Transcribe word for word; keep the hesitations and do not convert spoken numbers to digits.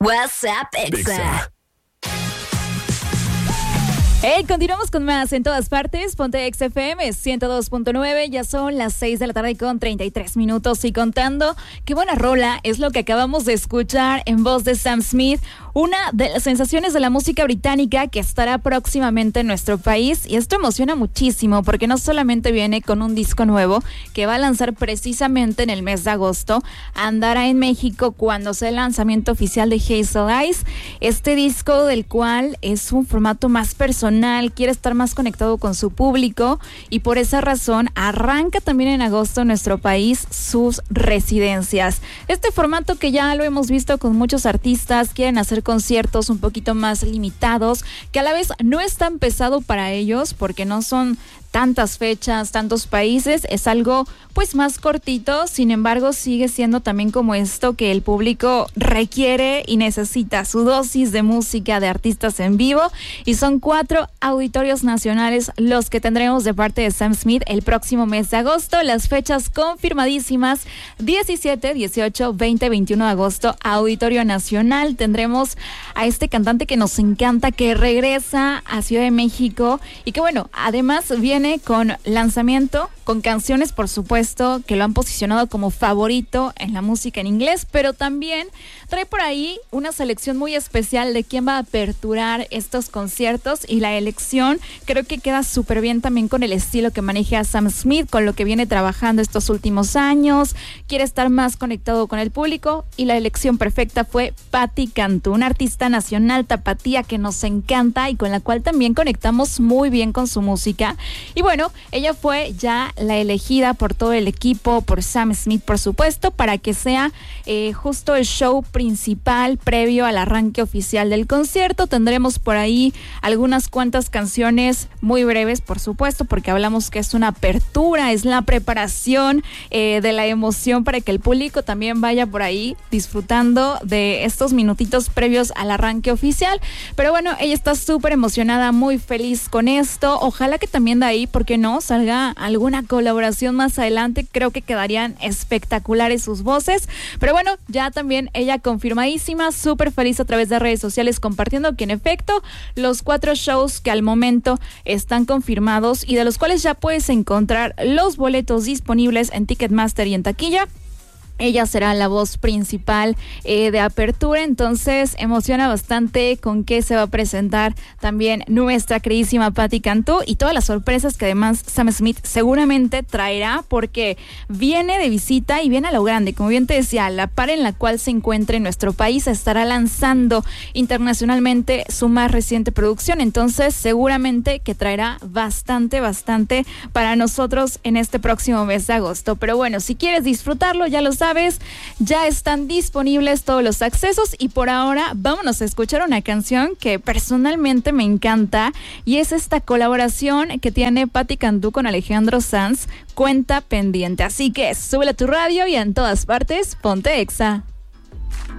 WhatsApp Exa. Hey, continuamos con más en todas partes. Ponte X F M ciento dos punto nueve. Ya son las seis de la tarde con treinta y tres minutos y contando. Qué buena rola es lo que acabamos de escuchar en voz de Sam Smith, una de las sensaciones de la música británica que estará próximamente en nuestro país. Y esto emociona muchísimo porque no solamente viene con un disco nuevo que va a lanzar precisamente en el mes de agosto, andará en México cuando sea el lanzamiento oficial de Hazel Eyes. Este disco, del cual es un formato más personal, quiere estar más conectado con su público y por esa razón arranca también en agosto en nuestro país sus residencias. Este formato que ya lo hemos visto con muchos artistas, quieren hacer conciertos un poquito más limitados, que a la vez no es tan pesado para ellos porque no son tantas fechas, tantos países, es algo pues más cortito, sin embargo sigue siendo también como esto que el público requiere y necesita, su dosis de música de artistas en vivo, y son cuatro auditorios nacionales los que tendremos de parte de Sam Smith el próximo mes de agosto. Las fechas confirmadísimas: diecisiete, dieciocho, veinte, veintiuno de agosto, Auditorio Nacional. Tendremos a este cantante que nos encanta, que regresa a Ciudad de México y que bueno, además viene con lanzamiento, con canciones por supuesto que lo han posicionado como favorito en la música en inglés, pero también trae por ahí una selección muy especial de quién va a aperturar estos conciertos, y la elección creo que queda súper bien también con el estilo que maneja Sam Smith, con lo que viene trabajando estos últimos años. Quiere estar más conectado con el público y la elección perfecta fue Patti Cantú, una artista nacional tapatía que nos encanta y con la cual también conectamos muy bien con su música. Y bueno, ella fue ya la elegida por todo el equipo, por Sam Smith por supuesto, para que sea eh, justo el show principal previo al arranque oficial del concierto. Tendremos por ahí algunas cuantas canciones muy breves, por supuesto, porque hablamos que es una apertura, es la preparación eh, de la emoción para que el público también vaya por ahí disfrutando de estos minutitos previos al arranque oficial. Pero bueno, ella está súper emocionada, muy feliz con esto. Ojalá que también de ahí, ¿por qué no?, salga alguna colaboración más adelante. Creo que quedarían espectaculares sus voces. Pero bueno, ya también ella confirmadísima, súper feliz a través de redes sociales, compartiendo que en efecto los cuatro shows que al momento están confirmados y de los cuales ya puedes encontrar los boletos disponibles en Ticketmaster y en taquilla, ella será la voz principal eh, de apertura. Entonces emociona bastante con qué se va a presentar también nuestra queridísima Patti Cantú y todas las sorpresas que además Sam Smith seguramente traerá, porque viene de visita y viene a lo grande. Como bien te decía, la par en la cual se encuentra en nuestro país, estará lanzando internacionalmente su más reciente producción. Entonces seguramente que traerá bastante, bastante para nosotros en este próximo mes de agosto. Pero bueno, si quieres disfrutarlo, ya lo sabes, sabes, ya están disponibles todos los accesos y por ahora vámonos a escuchar una canción que personalmente me encanta y es esta colaboración que tiene Patti Cantú con Alejandro Sanz, Cuenta Pendiente. Así que súbele a tu radio y en todas partes ponte Exa.